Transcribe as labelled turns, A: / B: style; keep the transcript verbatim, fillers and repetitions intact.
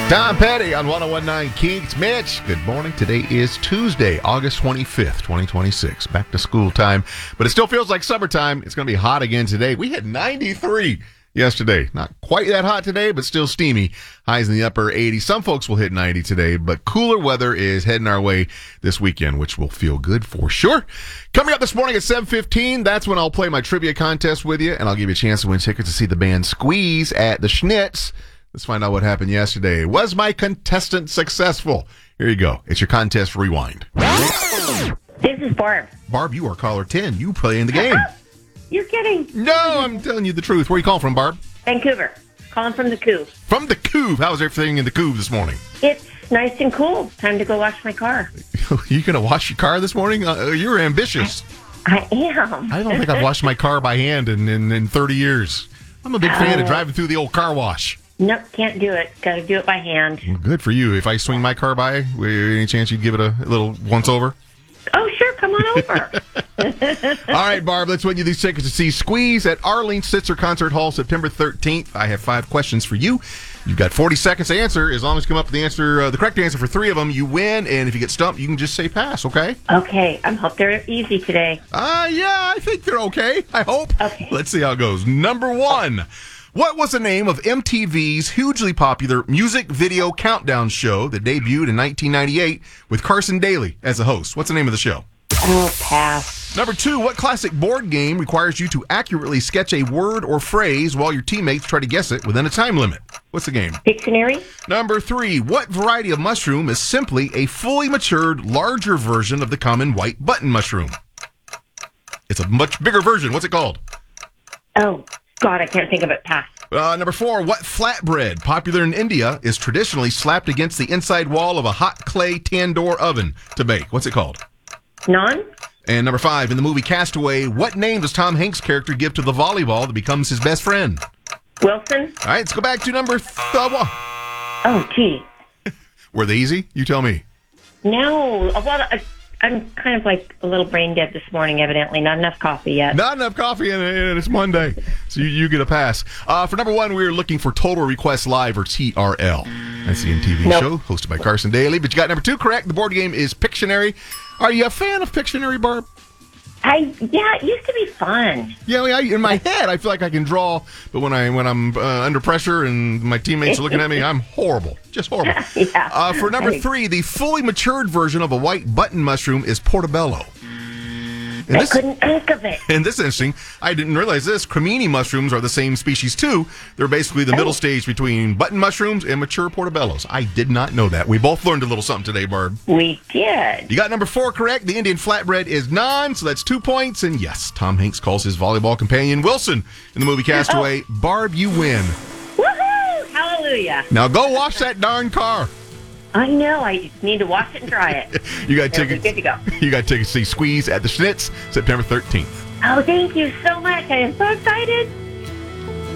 A: Tom Petty on one oh one point nine Keeks. Mitch, good morning. Today is Tuesday, August twenty-fifth, twenty twenty-six. Back to school time, but it still feels like summertime. It's going to be hot again today. We hit ninety-three yesterday. Not quite that hot today, but still steamy. Highs in the upper eighties. Some folks will hit ninety today, but cooler weather is heading our way this weekend, which will feel good for sure. Coming up this morning at seven fifteen, that's when I'll play my trivia contest with you, and I'll give you a chance to win tickets to see the band Squeeze at the Schnitz. Let's find out what happened yesterday. Was my contestant successful? Here you go. It's your contest rewind.
B: This is Barb.
A: Barb, you are caller ten. You play in the game.
B: You're kidding.
A: No, I'm telling you the truth. Where are you calling from, Barb?
B: Vancouver. Calling from the Couve.
A: From the Couve. How's everything in the Couve this morning?
B: It's nice and cool. Time to go wash my car.
A: You going to wash your car this morning? Uh, you're ambitious.
B: I am.
A: I don't think I've washed my car by hand in, in, in thirty years. I'm a big fan
B: Oh.
A: of driving through the old car wash.
B: Nope, can't do it. Got to do it by hand.
A: Well, good for you. If I swing my car by, any chance you'd give it a little once over?
B: Oh, sure. Come on over.
A: All right, Barb, let's win you these tickets to see Squeeze at Arlene Sitzer Concert Hall September thirteenth. I have five questions for you. You've got forty seconds to answer. As long as you come up with the answer, uh, the correct answer for three of them, you win. And if you get stumped, you can just say pass, okay?
B: Okay. I hope they're easy today.
A: Uh, yeah, I think they're okay. I hope.
B: Okay.
A: Let's see how it goes. Number one. What was the name of M T V's hugely popular music video countdown show that debuted in nineteen ninety-eight with Carson Daly as the host? What's the name of the show?
B: Oh, pass.
A: Number two, what classic board game requires you to accurately sketch a word or phrase while your teammates try to guess it within a time limit? What's the game?
B: Pictionary.
A: Number three, what variety of mushroom is simply a fully matured, larger version of the common white button mushroom? It's a much bigger version. What's it called?
B: Oh, God, I can't think of it. Pass.
A: Uh, number four, what flatbread, popular in India, is traditionally slapped against the inside wall of a hot clay tandoor oven to bake? What's it called?
B: Non?
A: And number five, in the movie Castaway, what name does Tom Hanks' character give to the volleyball that becomes his best friend?
B: Wilson?
A: All right, let's go back to number th- uh, one.
B: Oh, gee.
A: Were they easy? You tell me.
B: No. Well, I, I'm kind of like a little brain dead this morning, evidently. Not enough coffee yet.
A: Not enough coffee, and, and it's Monday, so you, you get a pass. Uh, for number one, we were looking for Total Request Live, or T R L. That's the M T V
B: Nope.
A: show hosted by Carson Daly. But you got number two correct. The board game is Pictionary. Are you a fan of Pictionary, Barb?
B: I Yeah, it used to be fun.
A: Yeah, I, in my head, I feel like I can draw, but when I when I'm uh, under pressure and my teammates are looking at me, I'm horrible, just horrible.
B: Yeah.
A: Uh, for number
B: Right.
A: three, the fully matured version of a white button mushroom is portobello. And
B: I
A: this,
B: couldn't think of it.
A: and this is interesting. I didn't realize this. Cremini mushrooms are the same species too. They're basically the
B: Oh.
A: middle stage between button mushrooms and mature portobellos. I did not know that. We both learned a little something today, Barb.
B: We did.
A: You got number four correct. The Indian flatbread is non, so that's two points. And yes, Tom Hanks calls his volleyball companion Wilson in the movie Castaway.
B: Oh.
A: Barb, you win.
B: Woohoo! Hallelujah.
A: Now go wash that darn car.
B: I know. I just need to wash it and dry it.
A: You got
B: It'll be
A: tickets.
B: good to go.
A: You got tickets to see Squeeze at the Schnitz September thirteenth.
B: Oh, thank you so much. I am so excited.